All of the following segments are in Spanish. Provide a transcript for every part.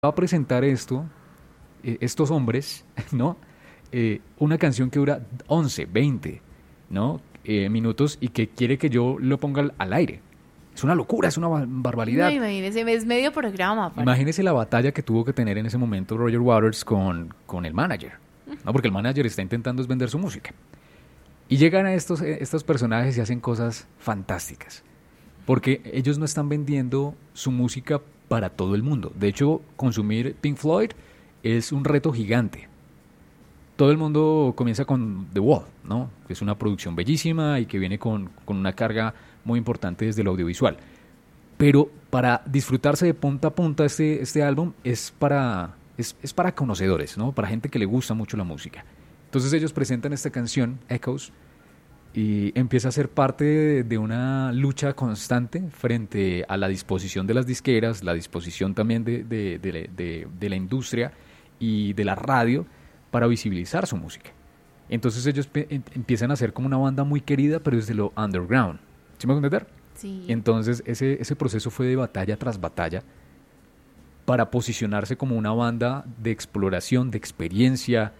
va a presentar estos hombres, ¿no? Una canción que dura 11, 20, ¿no? Minutos y que quiere que yo lo ponga al aire. Es una locura, es una No, barbaridad. imagínese, es medio programa. Imagínese la batalla que tuvo que tener en ese momento Roger Waters con el manager, ¿no? Porque el manager está intentando es vender su música. Y llegan a estos personajes y hacen cosas fantásticas. Porque ellos no están vendiendo su música para todo el mundo. De hecho, consumir Pink Floyd es un reto gigante. Todo el mundo comienza con The Wall, ¿no? Que es una producción bellísima y que viene con una carga muy importante desde lo audiovisual. Pero para disfrutarse de punta a punta este álbum es para conocedores, ¿no? Para gente que le gusta mucho la música. Entonces ellos presentan esta canción, Echoes, y empieza a ser parte de una lucha constante frente a la disposición de las disqueras, la disposición también de la industria y de la radio para visibilizar su música. Entonces ellos empiezan a ser como una banda muy querida, pero desde lo underground. ¿Sí me voy a entender? Sí. Entonces ese proceso fue de batalla tras batalla para posicionarse como una banda de exploración, de experiencia,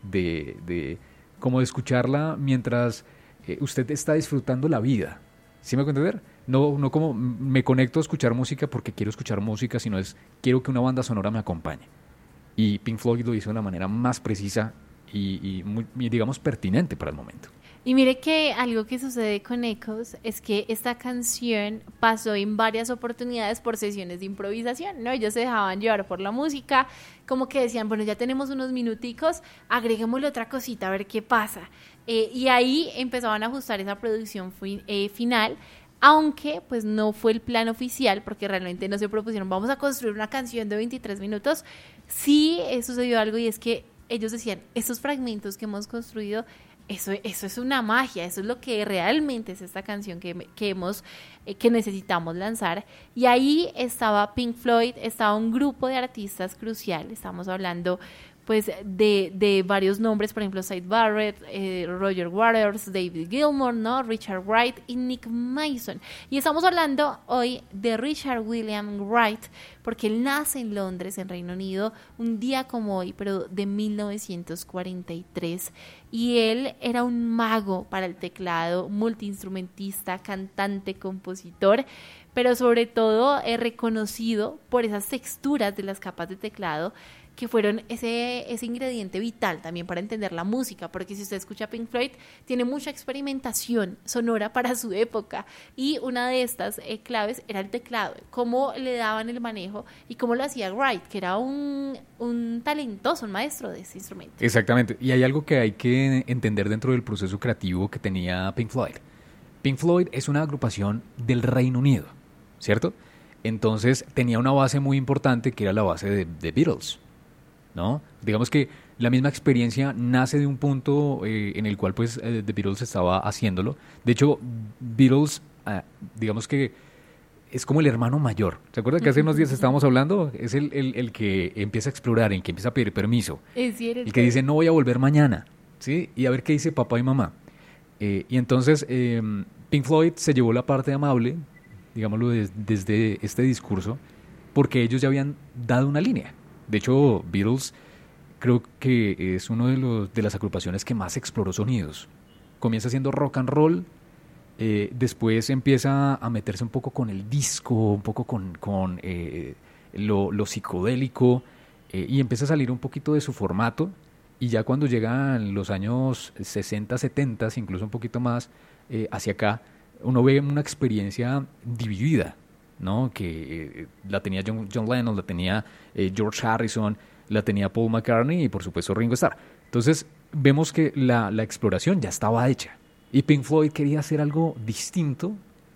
como de escucharla mientras usted está disfrutando la vida. ¿Sí me voy a entender? No como me conecto a escuchar música porque quiero escuchar música, sino quiero que una banda sonora me acompañe. Y Pink Floyd lo hizo de la manera más precisa y digamos, pertinente para el momento. Y mire que algo que sucede con Echoes es que esta canción pasó en varias oportunidades por sesiones de improvisación, ¿no? Ellos se dejaban llevar por la música, como que decían, bueno, ya tenemos unos minuticos, agreguémosle otra cosita a ver qué pasa. Y ahí empezaban a ajustar esa producción final, aunque pues no fue el plan oficial, porque realmente no se propusieron, vamos a construir una canción de 23 minutos. Sí sucedió algo y es que ellos decían, estos fragmentos que hemos construido, eso es una magia, eso es lo que realmente es esta canción que necesitamos lanzar. Y ahí estaba Pink Floyd, estaba un grupo de artistas crucial, estamos hablando pues de varios nombres, por ejemplo, Syd Barrett, Roger Waters, David Gilmour, ¿no? Richard Wright y Nick Mason. Y estamos hablando hoy de Richard William Wright, porque él nace en Londres, en Reino Unido, un día como hoy, pero de 1943. Y él era un mago para el teclado, multiinstrumentista, cantante, compositor, pero sobre todo reconocido por esas texturas de las capas de teclado que fueron ese ingrediente vital también para entender la música, porque si usted escucha Pink Floyd, tiene mucha experimentación sonora para su época, y una de estas claves era el teclado, cómo le daban el manejo y cómo lo hacía Wright, que era un talentoso, un maestro de ese instrumento. Exactamente, y hay algo que hay que entender dentro del proceso creativo que tenía Pink Floyd. Pink Floyd es una agrupación del Reino Unido, ¿cierto? Entonces tenía una base muy importante que era la base de Beatles, ¿no? Digamos que la misma experiencia nace de un punto en el cual pues The Beatles estaba haciéndolo. De hecho, Beatles, digamos que es como el hermano mayor. ¿Se acuerda que hace unos días estábamos hablando? Es el que empieza a explorar, el que empieza a pedir permiso. Es cierto. El que dice, no voy a volver mañana, ¿sí? Y a ver qué dice papá y mamá. Y entonces Pink Floyd se llevó la parte amable, digámoslo, desde este discurso, porque ellos ya habían dado una línea. De hecho, Beatles creo que es uno de las agrupaciones que más exploró sonidos. Comienza haciendo rock and roll, después empieza a meterse un poco con el disco, un poco con lo psicodélico, y empieza a salir un poquito de su formato, y ya cuando llegan los años 60, 70, incluso un poquito más hacia acá, uno ve una experiencia dividida, ¿no? Que la tenía John Lennon, la tenía George Harrison, la tenía Paul McCartney y por supuesto Ringo Starr. Entonces vemos que la exploración ya estaba hecha y Pink Floyd quería hacer algo distinto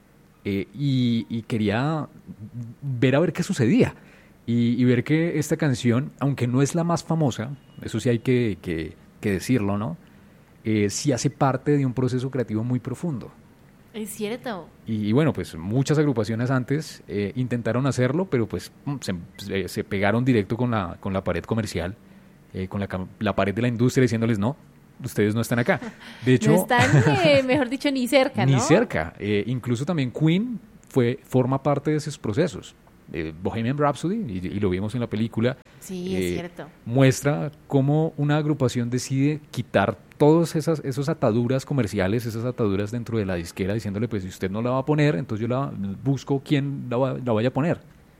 y quería ver a ver qué sucedía y ver que esta canción, aunque no es la más famosa, eso sí hay que decirlo, ¿no? Sí hace parte de un proceso creativo muy profundo. Es cierto. Y bueno, pues muchas agrupaciones antes intentaron hacerlo, pero pues se pegaron directo con la pared comercial, con la pared de la industria, diciéndoles no, ustedes no están acá. De hecho, no están, mejor dicho, ni cerca, ¿no? Ni cerca. Incluso también Queen forma parte de esos procesos. Bohemian Rhapsody, y lo vimos en la película, Sí, es cierto. muestra cómo una agrupación decide quitar todas esas ataduras comerciales, esas ataduras dentro de la disquera, diciéndole, pues si usted no la va a poner, entonces yo busco quién la vaya a poner.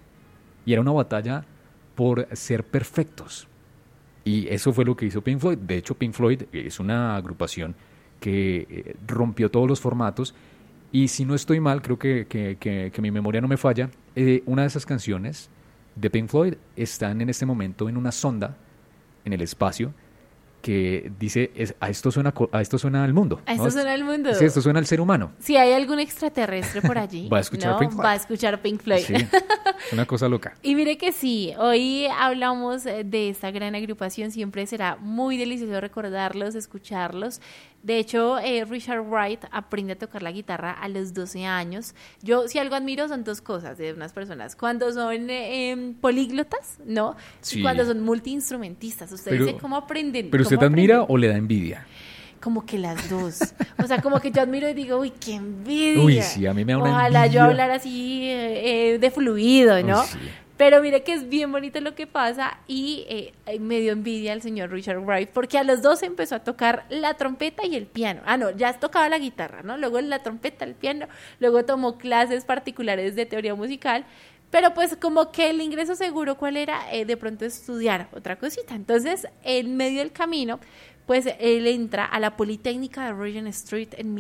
Y era una batalla por ser perfectos. Y eso fue lo que hizo Pink Floyd. De hecho, Pink Floyd es una agrupación que rompió todos los formatos. Y si no estoy mal, creo que mi memoria no me falla, una de esas canciones de Pink Floyd están en este momento en una sonda en el espacio que dice, a esto suena el mundo. A esto suena el mundo. Sí, esto suena al ser humano. Si hay algún extraterrestre por allí, Va a escuchar Pink Floyd. Va a escuchar Pink Floyd. Sí, una cosa loca. Y mire que sí, hoy hablamos de esta gran agrupación, siempre será muy delicioso recordarlos, escucharlos. De hecho, Richard Wright aprende a tocar la guitarra a los 12 años. Yo, si algo admiro, son dos cosas de unas personas. Cuando son políglotas, ¿no? Sí. Y cuando son multiinstrumentistas. Ustedes dicen cómo aprenden. ¿Pero usted admira o le da envidia? Como que las dos. O sea, como que yo admiro y digo, uy, qué envidia. Uy, sí, a mí me da una Ojalá envidia. yo hablar así de fluido, ¿no? Uy, sí. Pero mire que es bien bonito lo que pasa y me dio envidia al señor Richard Wright porque a los dos empezó a tocar la trompeta y el piano. Ah, no, ya tocaba la guitarra, ¿no? Luego la trompeta, el piano, luego tomó clases particulares de teoría musical, pero pues como que el ingreso seguro, ¿cuál era? De pronto estudiar otra cosita. Entonces, en medio del camino, pues él entra a la Politécnica de Regent Street en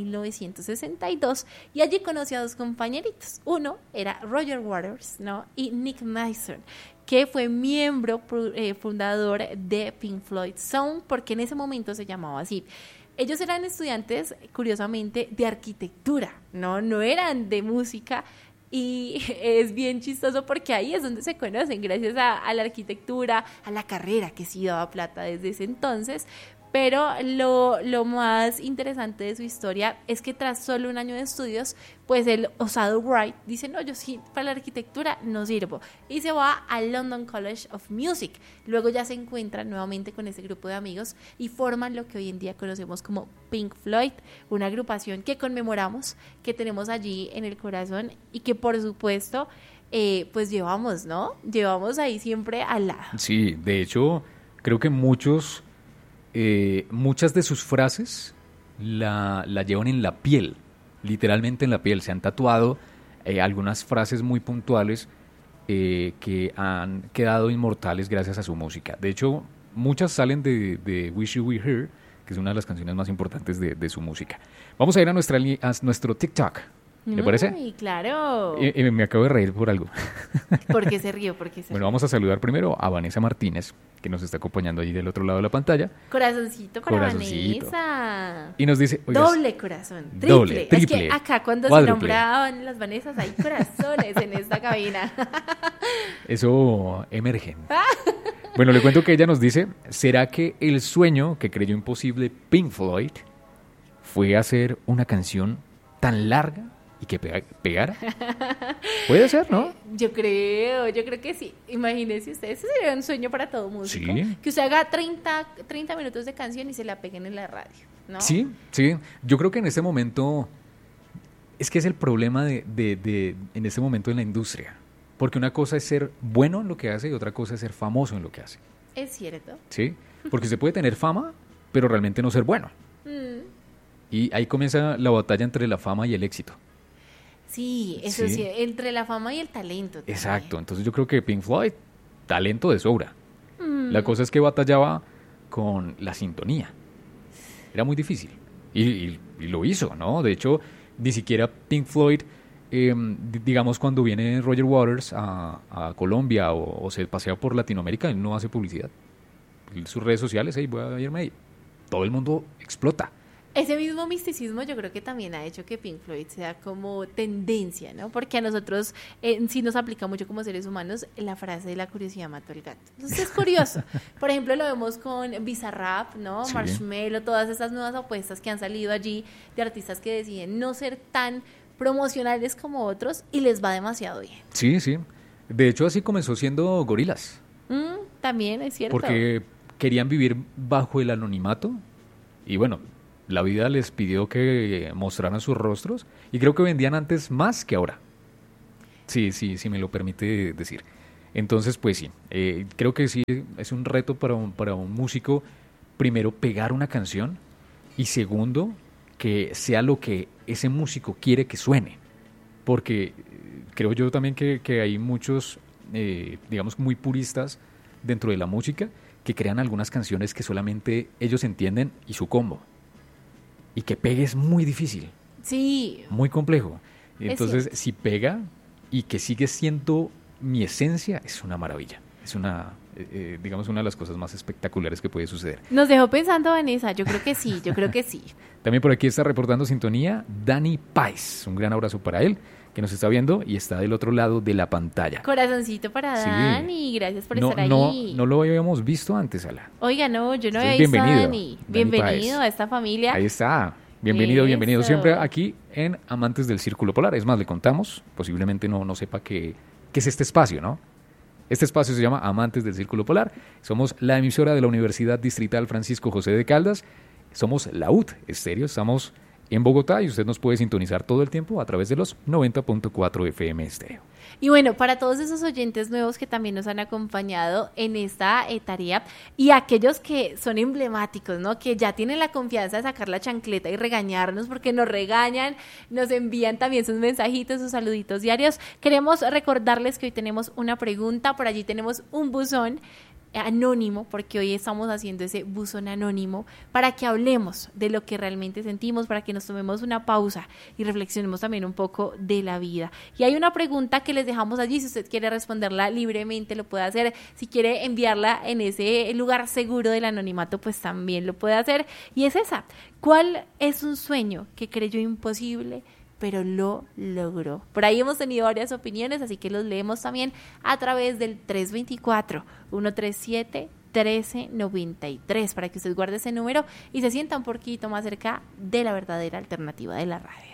1962 y allí conoció a dos compañeritos. Uno era Roger Waters, ¿no? Y Nick Mason, que fue miembro fundador de Pink Floyd Sound, porque en ese momento se llamaba así. Ellos eran estudiantes, curiosamente, de arquitectura, ¿no? No eran de música. Y es bien chistoso porque ahí es donde se conocen, gracias a la arquitectura, a la carrera que sí daba plata desde ese entonces. Pero lo más interesante de su historia es que tras solo un año de estudios, pues el osado Wright dice, no, yo sí, para la arquitectura no sirvo. Y se va al London College of Music. Luego ya se encuentran nuevamente con ese grupo de amigos y forman lo que hoy en día conocemos como Pink Floyd, una agrupación que conmemoramos, que tenemos allí en el corazón y que por supuesto, pues llevamos, ¿no? Llevamos ahí siempre al lado. Sí, de hecho, creo que muchas de sus frases la llevan en la piel, literalmente en la piel. Se han tatuado algunas frases muy puntuales que han quedado inmortales gracias a su música. De hecho, muchas salen de Wish You Were Here, que es una de las canciones más importantes de su música. Vamos a ir a nuestro TikTok. ¿Le parece? Ay, claro. Me acabo de reír por algo. ¿Por qué se rió? Bueno, vamos a saludar primero a Vanessa Martínez, que nos está acompañando allí del otro lado de la pantalla. Corazoncito para Corazoncito. Vanessa. Y nos dice... Doble corazón, triple. Doble, triple, es que acá cuando cuádruple. se nombraban las Vanessas hay corazones en esta cabina. Eso emergen. Bueno, le cuento que ella nos dice, ¿será que el sueño que creyó imposible Pink Floyd fue hacer una canción tan larga y que pegara? Puede ser, ¿no? Yo creo que sí. Imagínense ustedes, ese sería un sueño para todo músico. Sí. Que usted haga 30 minutos de canción y se la peguen en la radio, ¿no? Sí, sí. Yo creo que en este momento, es que es el problema en este momento en la industria. Porque una cosa es ser bueno en lo que hace y otra cosa es ser famoso en lo que hace. Es cierto. ¿Sí? Porque se puede tener fama, pero realmente no ser bueno. Y ahí comienza la batalla entre la fama y el éxito. Sí, eso Sí. sí, entre la fama y el talento. También. Exacto. Entonces yo creo que Pink Floyd, talento de sobra. La cosa es que batallaba con la sintonía. Era muy difícil. Y lo hizo, ¿no? De hecho, ni siquiera Pink Floyd, digamos, cuando viene Roger Waters a Colombia o se pasea por Latinoamérica, él no hace publicidad. Sus redes sociales, hey, voy a irme ahí. Todo el mundo explota. Ese mismo misticismo yo creo que también ha hecho que Pink Floyd sea como tendencia, ¿no? Porque a nosotros sí nos aplica mucho como seres humanos la frase de la curiosidad mató al gato. Entonces es curioso. Por ejemplo, lo vemos con Bizarrap, ¿no? Sí. Marshmello, todas esas nuevas apuestas que han salido allí de artistas que deciden no ser tan promocionales como otros y les va demasiado bien. Sí, sí. De hecho, así comenzó siendo Gorillaz. También es cierto. Porque querían vivir bajo el anonimato y bueno, la vida les pidió que mostraran sus rostros y creo que vendían antes más que ahora. Sí, sí, sí me lo permite decir. Entonces, pues sí, creo que sí es un reto para un músico, primero, pegar una canción y segundo, que sea lo que ese músico quiere que suene. Porque creo yo también que hay muchos, digamos, muy puristas dentro de la música que crean algunas canciones que solamente ellos entienden y su combo. Y que pegue es muy difícil, Sí, muy complejo. es Entonces, cierto. si pega y que sigue siendo mi esencia, es una maravilla. Es digamos, una de las cosas más espectaculares que puede suceder. Nos dejó pensando, Vanessa. Yo creo que sí, yo creo que sí. También por aquí está reportando sintonía Dani Páez. Un gran abrazo para él, que nos está viendo y está del otro lado de la pantalla. Corazoncito para Sí. Dani, gracias por No, estar no, ahí. no lo habíamos visto antes, Ala. Oiga, no, yo no Entonces, había visto a bienvenido, Dani. Dani Bienvenido Páez. a esta familia. Ahí está. Bienvenido, bienvenido. Eso. Siempre aquí en Amantes del Círculo Polar. Es más, le contamos, posiblemente no sepa qué es este espacio, ¿no? Este espacio se llama Amantes del Círculo Polar. Somos la emisora de la Universidad Distrital Francisco José de Caldas. Somos la UT Estéreo. Estamos en Bogotá y usted nos puede sintonizar todo el tiempo a través de los 90.4 FM Estéreo. Y bueno, para todos esos oyentes nuevos que también nos han acompañado en esta tarea y aquellos que son emblemáticos, ¿no? Que ya tienen la confianza de sacar la chancleta y regañarnos porque nos regañan, nos envían también sus mensajitos, sus saluditos diarios. Queremos recordarles que hoy tenemos una pregunta, por allí tenemos un buzón anónimo, porque hoy estamos haciendo ese buzón anónimo para que hablemos de lo que realmente sentimos, para que nos tomemos una pausa y reflexionemos también un poco de la vida. Y hay una pregunta que les dejamos allí, si usted quiere responderla libremente lo puede hacer, si quiere enviarla en ese lugar seguro del anonimato pues también lo puede hacer, y es esa: ¿cuál es un sueño que creyó imposible pero lo logró? Por ahí hemos tenido varias opiniones, así que los leemos también a través del 324-137-1393 para que usted guarde ese número y se sienta un poquito más cerca de la verdadera alternativa de la radio.